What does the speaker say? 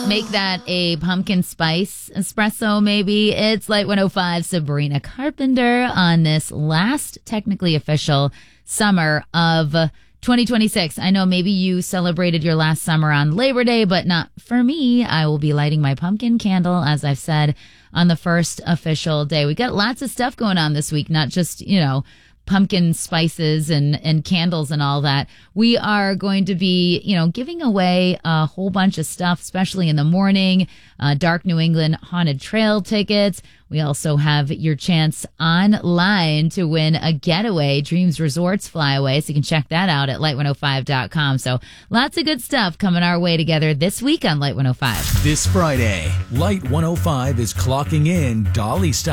make that a pumpkin spice espresso, maybe. It's Light 105, Sabrina Carpenter on this last technically official summer of 2026. I know maybe you celebrated your last summer on Labor Day, but not for me. I will be lighting my pumpkin candle, as I've said, on the first official day. We got lots of stuff going on this week, not just, pumpkin spices and candles and all that. We are going to be, giving away a whole bunch of stuff, especially in the morning. Dark New England Haunted Trail tickets. We also have your chance online to win a getaway, Dreams Resorts Flyaway. So you can check that out at light105.com. So lots of good stuff coming our way together this week on Light 105. This Friday, Light 105 is clocking in Dolly style.